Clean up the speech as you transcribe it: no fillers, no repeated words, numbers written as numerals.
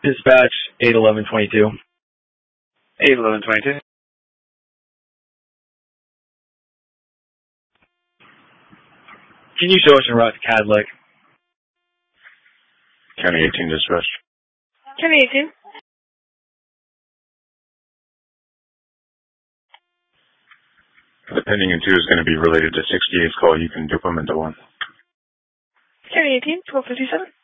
Dispatch 81122. 81122. Can you show us en route to Cadlick? County 18 dispatch. County 18. The pending in 2 is going to be related to 68's call. You can dip them into 1. County 18, 1257.